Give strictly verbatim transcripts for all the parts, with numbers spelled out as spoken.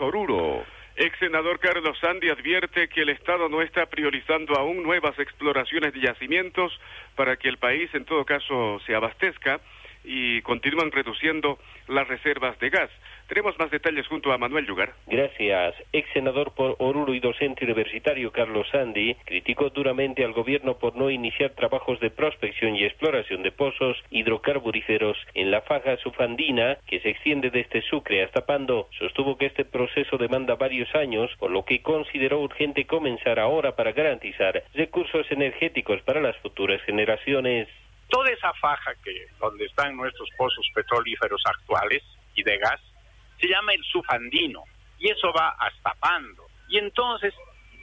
Oruro. Ex senador Carlos Sandi advierte que el Estado no está priorizando aún nuevas exploraciones de yacimientos para que el país en todo caso se abastezca y continúan reduciendo las reservas de gas. Tenemos más detalles junto a Manuel Yugar. Gracias. Ex senador por Oruro y docente universitario Carlos Sandi criticó duramente al gobierno por no iniciar trabajos de prospección y exploración de pozos hidrocarburíferos en la faja sufandina que se extiende desde Sucre hasta Pando. Sostuvo que este proceso demanda varios años, por lo que consideró urgente comenzar ahora para garantizar recursos energéticos para las futuras generaciones. Toda esa faja que donde están nuestros pozos petrolíferos actuales y de gas se llama el Sufandino, y eso va hasta Pando. Y entonces,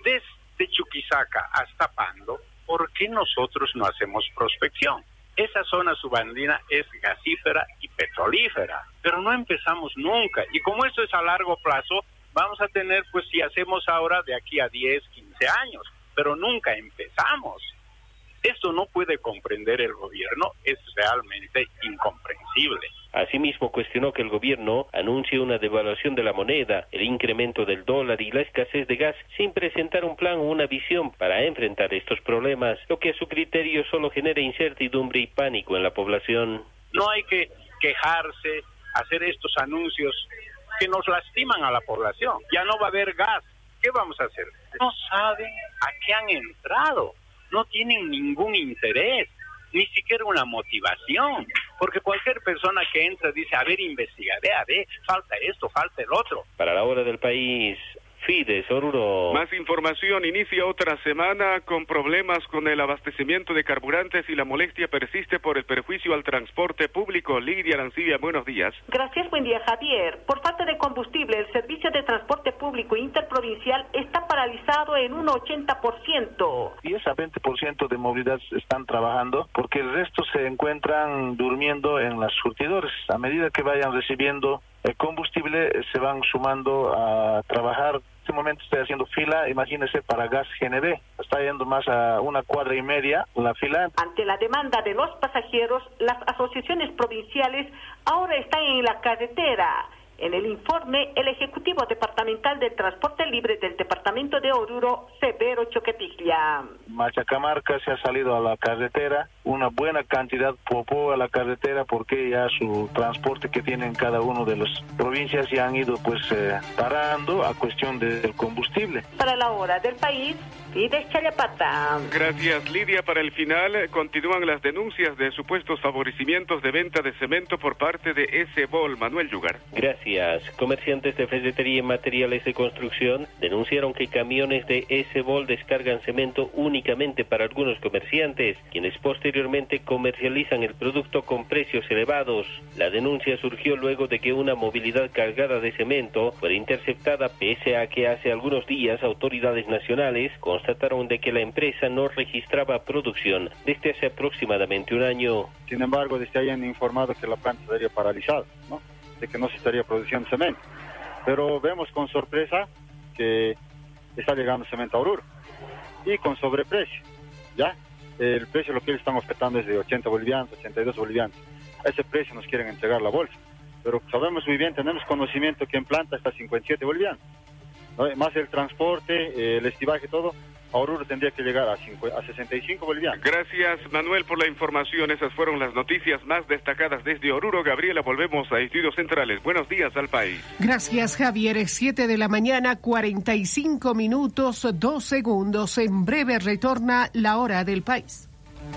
desde Chuquisaca hasta Pando, ¿por qué nosotros no hacemos prospección? Esa zona subandina es gasífera y petrolífera, pero no empezamos nunca. Y como esto es a largo plazo, vamos a tener, pues si hacemos ahora, de aquí a diez, quince años, pero nunca empezamos. Esto no puede comprender el gobierno, es realmente incomprensible. Asimismo, cuestionó que el gobierno anuncie una devaluación de la moneda, el incremento del dólar y la escasez de gas sin presentar un plan o una visión para enfrentar estos problemas, lo que a su criterio solo genera incertidumbre y pánico en la población. No hay que quejarse, hacer estos anuncios que nos lastiman a la población. Ya no va a haber gas. ¿Qué vamos a hacer? No saben a qué han entrado. No tienen ningún interés, ni siquiera una motivación, porque cualquier persona que entra dice, a ver, investigaré, a ver, falta esto, falta el otro. Para la hora del país, Fides, Oruro. Más información, inicia otra semana con problemas con el abastecimiento de carburantes y la molestia persiste por el perjuicio al transporte público. Lidia Arancibia, buenos días. Gracias, buen día, Javier. Por falta de combustible, el servicio de transporte público interprovincial está paralizado en un ochenta por ciento. diez a veinte por ciento de movilidad están trabajando porque el resto se encuentran durmiendo en las surtidores. A medida que vayan recibiendo el combustible, se van sumando a trabajar. En este momento estoy haciendo fila, imagínese, para gas G N B. Está yendo más a una cuadra y media la fila. Ante la demanda de los pasajeros, las asociaciones provinciales ahora están en la carretera. En el informe, el Ejecutivo Departamental del Transporte Libre del Departamento de Oruro, Severo Choquetiglia. Machacamarca se ha salido a la carretera, una buena cantidad popó a la carretera porque ya su transporte que tienen cada uno de las provincias ya han ido pues eh, parando a cuestión del combustible. Para la hora del país, Fides Chayapata. Gracias, Lidia. Para el final, continúan las denuncias de supuestos favorecimientos de venta de cemento por parte de S-Bol. Manuel Yugar. Gracias. Comerciantes de ferretería y materiales de construcción denunciaron que camiones de S-Bol descargan cemento únicamente para algunos comerciantes, quienes posteriormente comercializan el producto con precios elevados. La denuncia surgió luego de que una movilidad cargada de cemento fue interceptada, pese a que hace algunos días autoridades nacionales constataron de que la empresa no registraba producción desde hace aproximadamente un año. Sin embargo, desde ahí han informado que la planta estaría paralizada, ¿no? De que no se estaría produciendo cemento. Pero vemos con sorpresa que está llegando cemento a Oruro y con sobreprecio, ¿ya? El precio lo que ellos están ofertando es de ochenta bolivianos, ochenta y dos bolivianos. A ese precio nos quieren entregar la bolsa. Pero sabemos muy bien, tenemos conocimiento que en planta está cincuenta y siete bolivianos, ¿no? Más el transporte, el estibaje, todo, a Oruro tendría que llegar a, cinco, a sesenta y cinco bolivianos. Gracias, Manuel, por la información. Esas fueron las noticias más destacadas desde Oruro. Gabriela, volvemos a Estudios Centrales. Buenos días al país. Gracias, Javier. siete de la mañana, cuarenta y cinco minutos, dos segundos. En breve retorna la hora del país.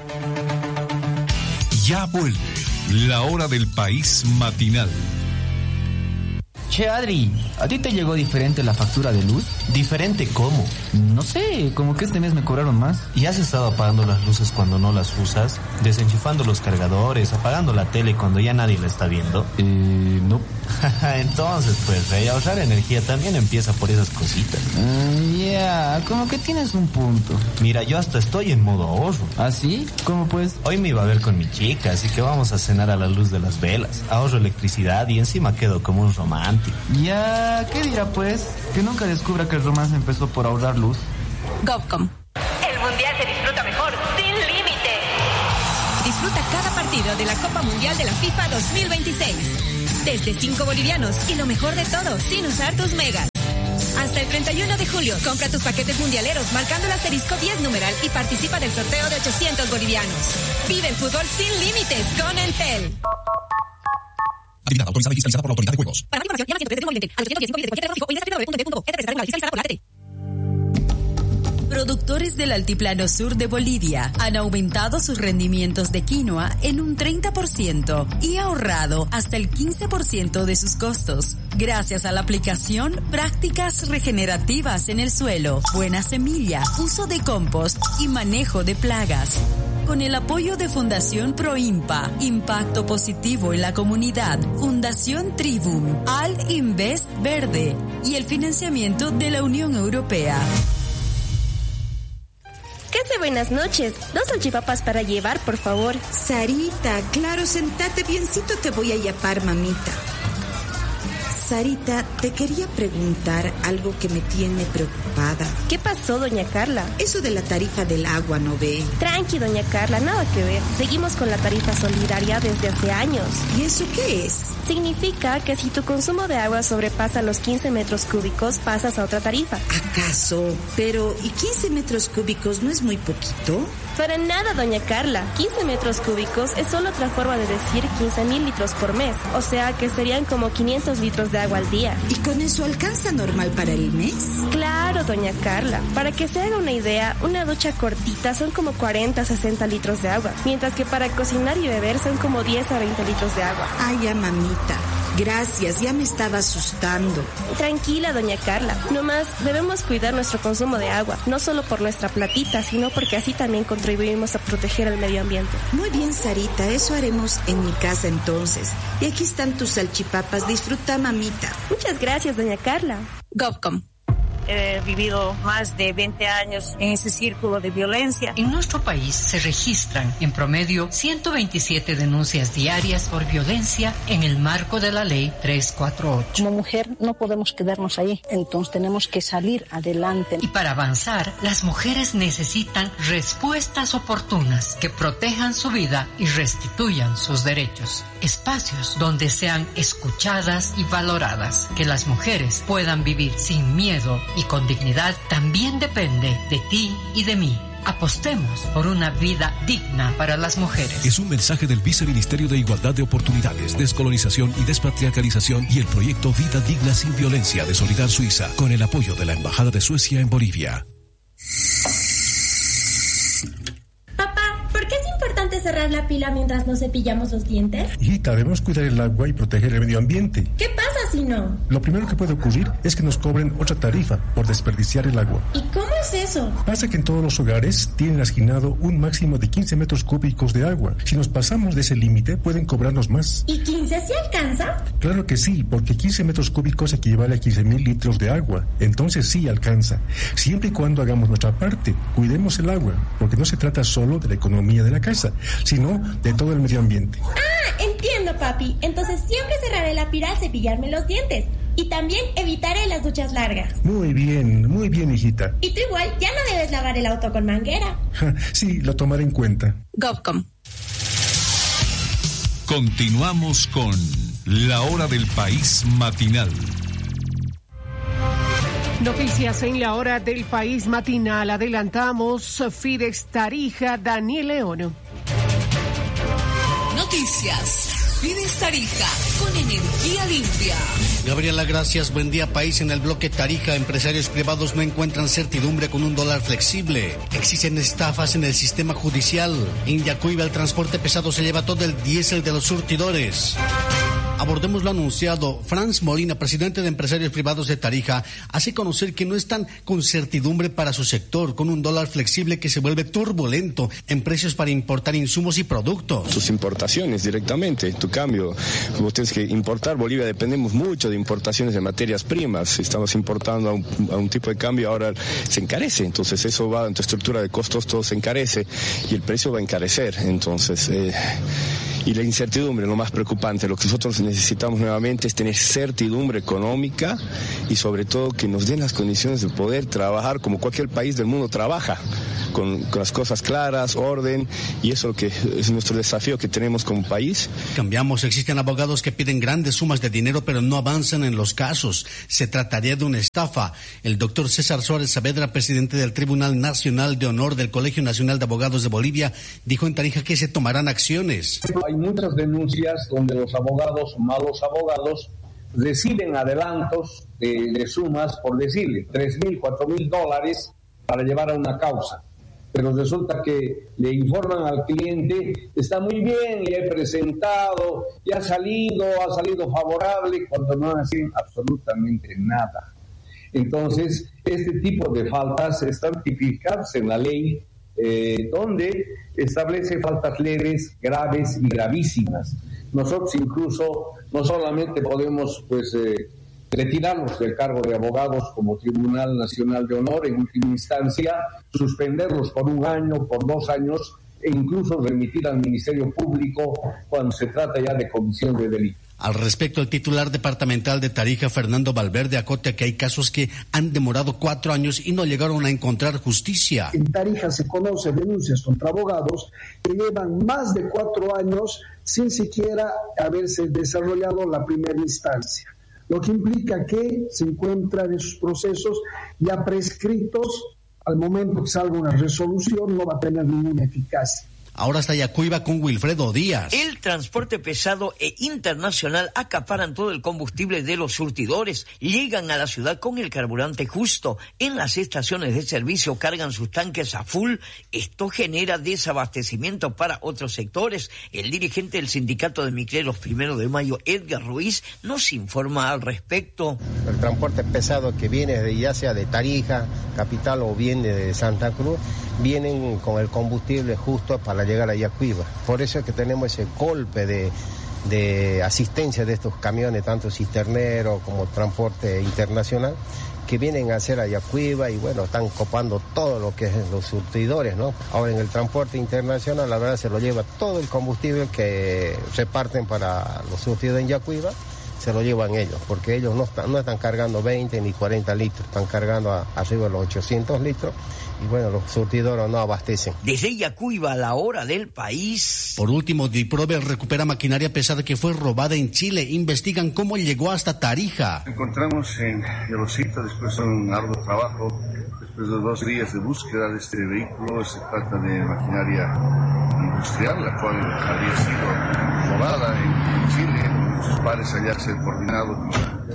Ya vuelve la hora del país matinal. Che, Adri, ¿a ti te llegó diferente la factura de luz? ¿Diferente cómo? No sé, como que este mes me cobraron más. ¿Y has estado apagando las luces cuando no las usas? ¿Desenchufando los cargadores? ¿Apagando la tele cuando ya nadie la está viendo? Eh, no. Entonces, pues, rey, ahorrar energía también empieza por esas cositas. Uh, ya, yeah, como que tienes un punto. Mira, yo hasta estoy en modo ahorro. ¿Ah, sí? ¿Cómo pues? Hoy me iba a ver con mi chica, así que vamos a cenar a la luz de las velas. Ahorro electricidad y encima quedo como un romántico. Ya, ¿qué dirá pues? Que nunca descubra que el romance empezó por ahorrar luz. GovCom. El mundial se disfruta mejor, sin límite. Disfruta cada partido de la Copa Mundial de la FIFA dos mil veintiséis. Desde cinco bolivianos y lo mejor de todo, sin usar tus megas. hasta el treinta y uno de julio. Compra tus paquetes mundialeros marcando el asterisco diez numeral y participa del sorteo de ochocientos bolivianos. Vive el fútbol sin límites con Entel. Actividad autorizada y fiscalizada por la Autoridad de Juegos. Para más información, llama ciento treinta y cinco al ciento diez de cualquier teléfono o ingresa a w w w punto d p punto p. Es representado y fiscalizada por la A T T. Productores del altiplano sur de Bolivia han aumentado sus rendimientos de quinoa en un treinta por ciento y ahorrado hasta el quince por ciento de sus costos, gracias a la aplicación prácticas regenerativas en el suelo, buena semilla, uso de compost y manejo de plagas. Con el apoyo de Fundación Proimpa, Impacto Positivo en la Comunidad, Fundación Tribum, Al Invest Verde y el financiamiento de la Unión Europea. Casi buenas noches. Dos salchipapas para llevar, por favor. Sarita, claro, sentate biencito, te voy a yapar, mamita. Sarita, te quería preguntar algo que me tiene preocupada. ¿Qué pasó, doña Carla? Eso de la tarifa del agua, ¿no ve? Tranqui, doña Carla, nada que ver. Seguimos con la tarifa solidaria desde hace años. ¿Y eso qué es? Significa que si tu consumo de agua sobrepasa los quince metros cúbicos, pasas a otra tarifa. ¿Acaso? Pero, ¿y quince metros cúbicos no es muy poquito? Para nada, doña Carla. quince metros cúbicos es solo otra forma de decir quince mil litros por mes. O sea que serían como quinientos litros de agua al día. ¿Y con eso alcanza normal para el mes? Claro, doña Carla. Para que se haga una idea, una ducha cortita son como cuarenta a sesenta litros de agua. Mientras que para cocinar y beber son como diez a veinte litros de agua. Ay, ya, mamita. Gracias, ya me estaba asustando. Tranquila, doña Carla. Nomás debemos cuidar nuestro consumo de agua, no solo por nuestra platita, sino porque así también contribuimos a proteger el medio ambiente. Muy bien, Sarita, eso haremos en mi casa entonces. Y aquí están tus salchipapas, disfruta, mamita. Muchas gracias, doña Carla. GovCom. He vivido más de veinte años en ese círculo de violencia. En nuestro país se registran en promedio ciento veintisiete denuncias diarias por violencia en el marco de la ley trescientos cuarenta y ocho. Como mujer no podemos quedarnos ahí, entonces tenemos que salir adelante. Y para avanzar, las mujeres necesitan respuestas oportunas que protejan su vida y restituyan sus derechos. Espacios donde sean escuchadas y valoradas, que las mujeres puedan vivir sin miedo y con dignidad, también depende de ti y de mí. Apostemos por una vida digna para las mujeres. Es un mensaje del Viceministerio de Igualdad de Oportunidades, Descolonización y Despatriarcalización y el proyecto Vida Digna Sin Violencia de Solidar Suiza, con el apoyo de la Embajada de Suecia en Bolivia. Papá, ¿por qué es importante cerrar la pila mientras nos cepillamos los dientes? Hijita, debemos cuidar el agua y proteger el medio ambiente. ¿Qué pasa si no? Lo primero que puede ocurrir es que nos cobren otra tarifa por desperdiciar el agua. ¿Y cómo es eso? Pasa que en todos los hogares tienen asignado un máximo de quince metros cúbicos de agua. Si nos pasamos de ese límite, pueden cobrarnos más. ¿Y quince sí alcanza? Claro que sí, porque quince metros cúbicos equivale a quince mil litros de agua. Entonces sí alcanza. Siempre y cuando hagamos nuestra parte, cuidemos el agua, porque no se trata solo de la economía de la casa, sino de todo el medio ambiente. Ah, entiendo, papi. Entonces siempre cerraré la pila al cepillarme los dientes. Y también evitaré las duchas largas. Muy bien, muy bien, hijita. Y tú igual, ya no debes lavar el auto con manguera. Ja, sí, lo tomaré en cuenta. GovCom. Continuamos con La Hora del País Matinal. Noticias en La Hora del País Matinal. Adelantamos Fides Tarija, Daniel León. Noticias. Fides Tarija, con energía limpia. Gabriela, gracias. Buen día, país. En el bloque Tarija, empresarios privados no encuentran certidumbre con un dólar flexible. Existen estafas en el sistema judicial. India Cuiva, el transporte pesado se lleva todo el diésel de los surtidores. Abordemos lo anunciado. Franz Molina, presidente de Empresarios Privados de Tarija, hace conocer que no están con certidumbre para su sector, con un dólar flexible que se vuelve turbulento en precios para importar insumos y productos. Tus importaciones directamente, tu cambio, como tienes que importar, Bolivia dependemos mucho de importaciones de materias primas, estamos importando a un, a un tipo de cambio, ahora se encarece, entonces eso va en tu estructura de costos, todo se encarece y el precio va a encarecer, entonces... Eh, Y la incertidumbre, lo más preocupante, lo que nosotros necesitamos nuevamente es tener certidumbre económica y sobre todo que nos den las condiciones de poder trabajar como cualquier país del mundo trabaja, con, con las cosas claras, orden, y eso es lo que es nuestro desafío que tenemos como país. Cambiamos, existen abogados que piden grandes sumas de dinero pero no avanzan en los casos. Se trataría de una estafa. El doctor César Suárez Saavedra, presidente del Tribunal Nacional de Honor del Colegio Nacional de Abogados de Bolivia, dijo en Tarija que se tomarán acciones. Hay muchas denuncias donde los abogados, malos abogados, reciben adelantos de, de sumas, por decirle, tres mil, cuatro mil dólares para llevar a una causa. Pero resulta que le informan al cliente, está muy bien, le he presentado, ya ha salido, ha salido favorable, cuando no hacen absolutamente nada. Entonces, este tipo de faltas están tipificadas en la ley, eh, donde establece faltas leves, graves y gravísimas. Nosotros incluso no solamente podemos, pues, eh, retirarlos del cargo de abogados como Tribunal Nacional de Honor en última instancia, suspenderlos por un año, por dos años, e incluso remitir al Ministerio Público cuando se trata ya de comisión de delito. Al respecto, el titular departamental de Tarija, Fernando Valverde, acota que hay casos que han demorado cuatro años y no llegaron a encontrar justicia. En Tarija se conocen denuncias contra abogados que llevan más de cuatro años sin siquiera haberse desarrollado la primera instancia, lo que implica que se encuentran esos procesos ya prescritos. Al momento que salga una resolución no va a tener ninguna eficacia. Ahora hasta Yacuiba con Wilfredo Díaz. El transporte pesado e internacional acaparan todo el combustible de los surtidores. Llegan a la ciudad con el carburante justo. En las estaciones de servicio cargan sus tanques a full. Esto genera desabastecimiento para otros sectores. El dirigente del sindicato de micreros Primero de Mayo, Edgar Ruiz, nos informa al respecto. El transporte pesado que viene de, ya sea de Tarija, capital, o bien de Santa Cruz, vienen con el combustible justo para llegar a Yacuiba. Por eso es que tenemos ese golpe de, de asistencia de estos camiones, tanto cisterneros como transporte internacional, que vienen a hacer a Yacuiba y bueno, están copando todo lo que es los surtidores, ¿no? Ahora en el transporte internacional, la verdad, se lo lleva todo el combustible que reparten para los surtidores en Yacuiba, se lo llevan ellos, porque ellos no están, no están cargando veinte ni cuarenta litros, están cargando a, arriba de los ochocientos litros, y bueno, los surtidores no abastecen. Desde Yacuiba, a la hora del país. Por último, Diprover recupera maquinaria pesada que fue robada en Chile. Investigan cómo llegó hasta Tarija. Encontramos en Yelosita, después de un arduo trabajo, después de dos días de búsqueda de este vehículo. Se trata de maquinaria industrial, la cual había sido robada en Chile. Sus pares hallarse coordinado con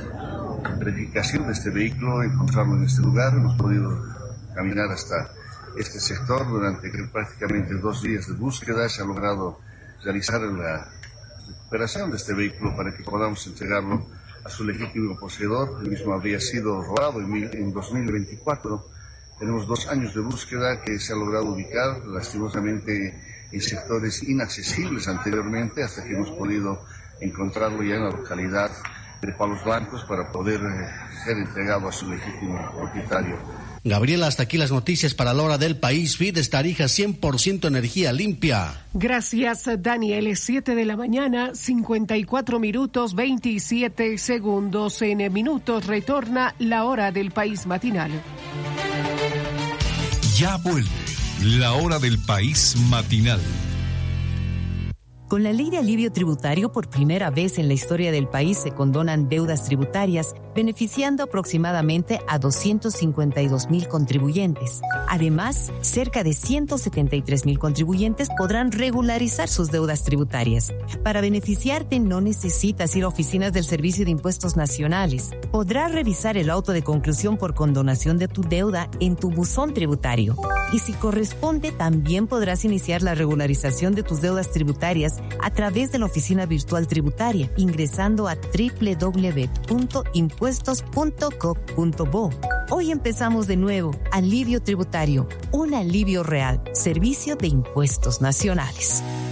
la verificación de este vehículo, encontrarlo en este lugar. Hemos podido caminar hasta este sector durante prácticamente dos días de búsqueda. Se ha logrado realizar la recuperación de este vehículo para que podamos entregarlo a su legítimo poseedor. El mismo habría sido robado en, en dos mil veinticuatro. Tenemos dos años de búsqueda que se ha logrado ubicar, lastimosamente, en sectores inaccesibles anteriormente, hasta que hemos podido encontrarlo ya en la localidad de Palos Blancos para poder eh, ser entregado a su legítimo propietario. Gabriela, hasta aquí las noticias para la hora del país. Fides Tarija, cien por ciento energía limpia. Gracias, Daniel. siete de la mañana, cincuenta y cuatro minutos, veintisiete segundos. En minutos retorna la hora del país matinal. Ya vuelve la hora del país matinal. Con la ley de alivio tributario, por primera vez en la historia del país se condonan deudas tributarias, beneficiando aproximadamente a doscientos cincuenta y dos mil contribuyentes. Además, cerca de ciento setenta y tres mil contribuyentes podrán regularizar sus deudas tributarias. Para beneficiarte no necesitas ir a oficinas del Servicio de Impuestos Nacionales. Podrás revisar el auto de conclusión por condonación de tu deuda en tu buzón tributario. Y si corresponde, también podrás iniciar la regularización de tus deudas tributarias a través de la oficina virtual tributaria, ingresando a doble u doble u doble u punto impuestos punto gov punto bo. Hoy empezamos de nuevo. Alivio tributario, un alivio real. Servicio de Impuestos Nacionales.